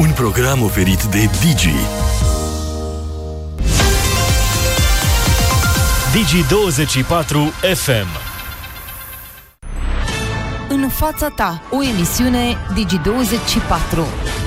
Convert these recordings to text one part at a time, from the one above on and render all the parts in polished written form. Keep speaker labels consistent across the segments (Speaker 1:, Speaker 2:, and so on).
Speaker 1: Un program oferit de Digi. Digi24 FM.
Speaker 2: În fața ta, o emisiune Digi24.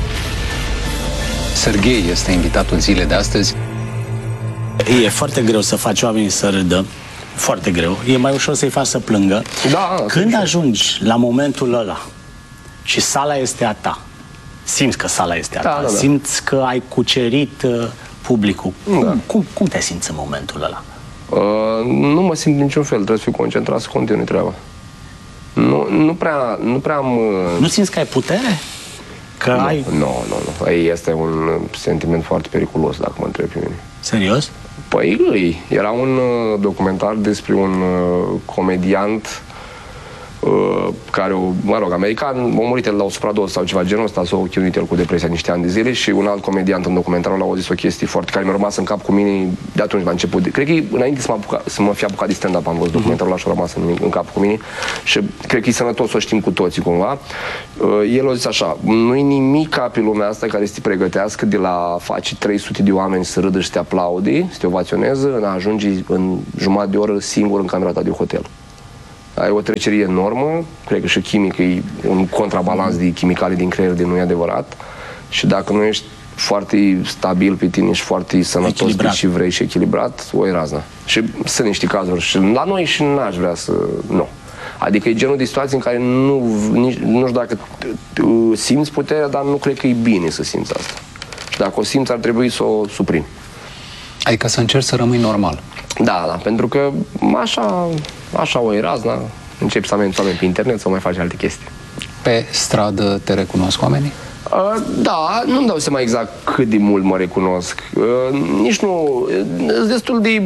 Speaker 3: Serghei este invitatul zilei de astăzi.
Speaker 4: E foarte greu să faci oamenii să râdă. Foarte greu. E mai ușor să-i faci să plângă.
Speaker 5: Da,
Speaker 4: când ajungi la momentul ăla și sala este a ta, simți că sala este a ta,
Speaker 5: da.
Speaker 4: simți că ai cucerit publicul. Cum te simți în momentul ăla?
Speaker 5: Nu mă simt niciun fel, trebuie să fiu concentrat să continui treaba. Nu prea am...
Speaker 4: Nu simți că ai putere?
Speaker 5: Nu. Este un sentiment foarte periculos, dacă mă întreb pe mine.
Speaker 4: Serios?
Speaker 5: Păi, era un documentar despre un comediant care, american, a murit la o supradoză sau ceva genul ăsta, s-a chinuit el cu depresia niște ani de zile și un alt comediant în documentarul ăla a zis o chestie foarte care mi-a rămas în cap cu mine de atunci la început. Cred că înainte să mă fi apucat de stand-up am văzut documentarul ăla și a rămas în cap cu mine și cred că e sănătos să o știm cu toții cumva. El a zis așa: nu-i nimic ca pe lumea asta care să te pregătească de la face 300 de oameni să râdă și să te aplaude, să te ovaționeze, în a ajunge în jumătate de oră singur în camera ta de hotel. Ai o trecerie enormă, cred că și chimic e un contrabalans de chimicale din creier de nu e adevărat și dacă nu ești foarte stabil pe tine și foarte sănătos și vrei și echilibrat, o e razna. Și sunt niște cazuri și la noi și n-aș vrea să... Nu. Adică e genul de situație în care nu știu dacă simți puterea, dar nu cred că e bine să simți asta. Și dacă o simți, ar trebui să o suprimi.
Speaker 3: Adică să încerci să rămâi normal.
Speaker 5: Da, pentru că așa o e razna, începi să ameninți oameni pe internet sau mai faci alte chestii.
Speaker 3: Pe stradă te recunosc oamenii?
Speaker 5: Da, nu-mi dau seama exact cât de mult mă recunosc. Nici nu... destul de...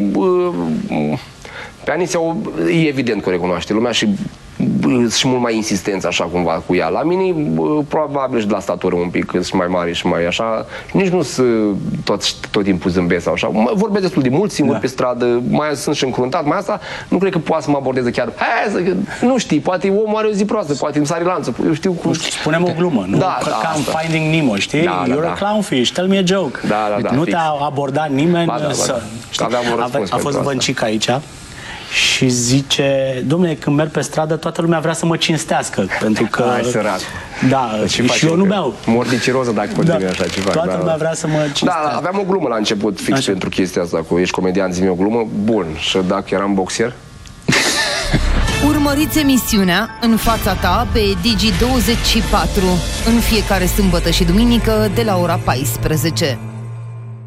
Speaker 5: Pe Aniția e evident că o recunoaște lumea și mult mai insistență așa cumva cu ea. La mine probabil și de la statură un pic, sunt mai mare și mai așa. Nici nu sunt tot timpul zâmbesc sau așa. Vorbesc destul de mult singur pe stradă, mai sunt și încruntat, mai asta nu cred că poate să mă abordeze chiar. Nu știi, poate omul are o zi proastă, poate îmi sare lanțul. Eu știu cum...
Speaker 4: Spunem o glumă, nu? Ca în Finding Nemo, știi? You're a clownfish, tell me a joke. Nu te-a abordat nimeni să... A fost Vâncic aici și zice: dom'le, când merg pe stradă, toată lumea vrea să mă cinstească, pentru că...
Speaker 5: Ai sărat.
Speaker 4: Da, și eu nu beau.
Speaker 5: Mor de ciroză dacă continui așa ceva.
Speaker 4: Toată lumea vrea să mă cinstească.
Speaker 5: Da, aveam o glumă la început, fix pentru chestia asta, cu ești comedian, zi-mi o glumă. Bun, și dacă eram boxier?
Speaker 2: Urmăriți emisiunea În fața ta pe Digi24 în fiecare sâmbătă și duminică de la ora 14.